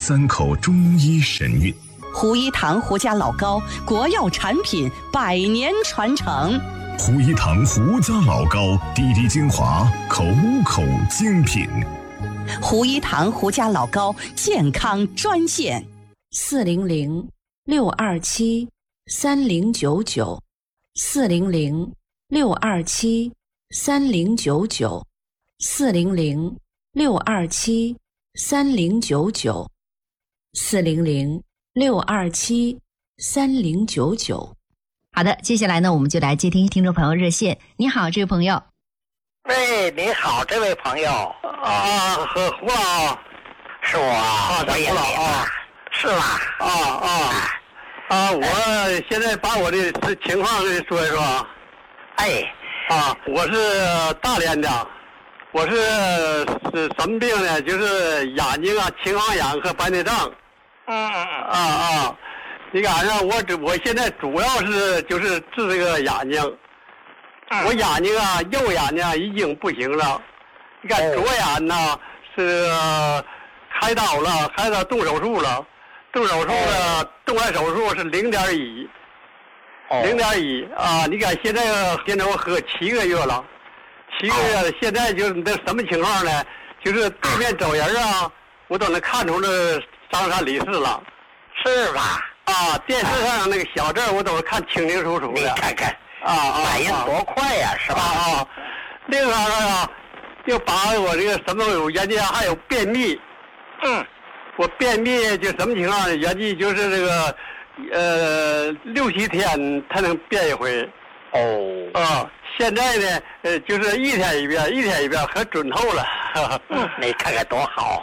3口中医神韵。 胡一堂胡家老膏，国药产品100年传承。 胡一堂胡家老膏，滴滴精华，口口精品。 胡一堂胡家老膏健康专线 400-627-3099，400-627-3099，400-627-3099。好的，接下来呢，我们就来接听听众朋友热线。你好，这位朋友。 喂，你好，这位朋友啊，胡老，是我啊，胡老啊，是吧？我现在把我的情况给你说一说。哎，我是大连的，我是什么病呢？就是眼睛青光眼和白内障。你看我现在主要是就是治这个眼睛。我眼睛右眼睛已经不行了。你看左眼呢是开刀了，开刀动手术了，动完手术是0.1啊。你看现在我喝7个月了，7个月了，现在就是那什么情况呢？就是对面走人我都能看出这张三李四了，是吧？电视上那个小字我都是看清清楚楚的。你看看。反应多快呀，是吧？另外又把我这个什么有原计还有便秘。我便秘就什么情况呢？原计就是这个6、7天才能便一回。现在呢就是1天一遍，1天一遍，可准透了。你看看多好。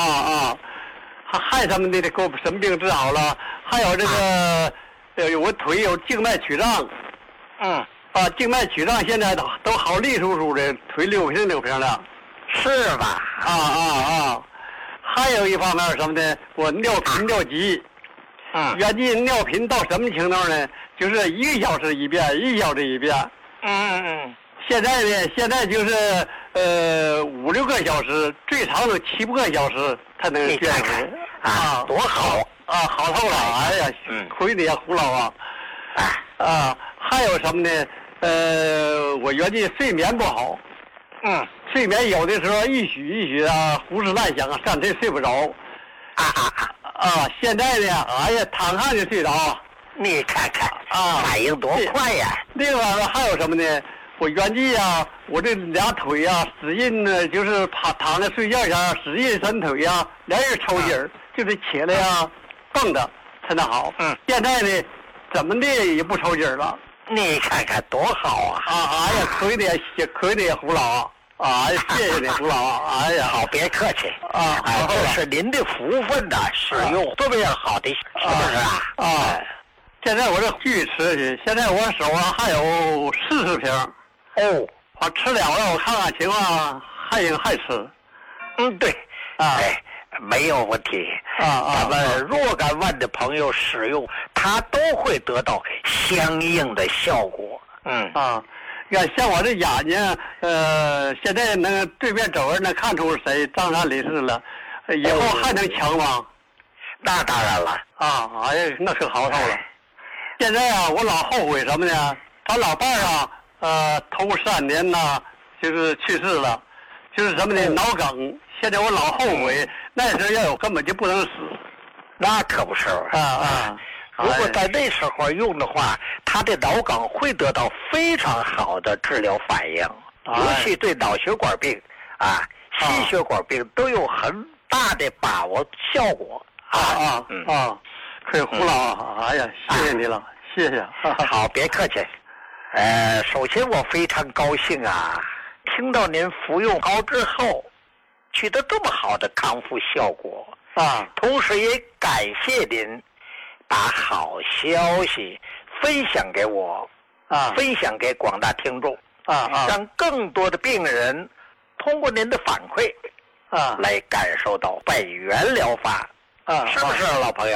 还什么的给我什么病治好了？还有这个我腿有静脉曲张。静脉曲张现在都好利索索的，腿溜平了，是吧？还有一方面什么呢？我尿频尿急。原计尿频到什么程度呢？就是1个小时一遍，1小时一遍。现在呢，现在就是5、6个小时，最长的7、8个小时才能变回。多好好透了！哎呀，亏你呀，胡老还有什么呢？我原计睡眠不好。睡眠有的时候一宿一宿胡思乱想干脆睡不着。现在呢，哎呀，躺下就睡着。你看看反应多快呀！另外还有什么呢？我原计我这俩腿使劲呢，就是躺在睡觉前使劲伸腿连日抽筋儿，就是起来蹦的才能好。现在呢，怎么的也不抽筋儿了。你看看多好啊！哎呀，亏的也胡老谢谢你胡老。哎呀，好，别客气这是您的福分呐，使用多么样好的，是不是现在我这继续吃去，现在我手还有40瓶。我吃了我看看情况，还吃。对，没有问题。咱们若干万的朋友使用，他都会得到相应的效果。你看像我这眼睛，现在能对面走人能看出谁张三李四了，以后还能强吗？那当然了。哎呀，那可好透了。现在我老后悔什么呢？咱老伴头3年就是去世了，就是什么呢？脑梗。现在我老后悔，那时候要有根本就不能死。那可不是。如果在那时候用的话，他的脑梗会得到非常好的治疗反应，尤其对脑血管病心血管病都有很大的把握效果。可以胡老。哎呀，谢谢你了，谢谢。好，别客气。首先我非常高兴听到您服用膏之后取得这么好的康复效果同时也感谢您把好消息分享给我分享给广大听众让更多的病人通过您的反馈来感受到本源疗法是不是老朋友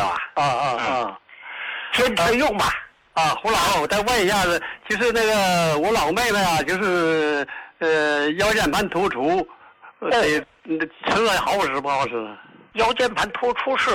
坚持用吧。胡老，我再问一下子，就是那个我老妹妹就是腰间盘突出，吃了好使不好使？腰间盘突出是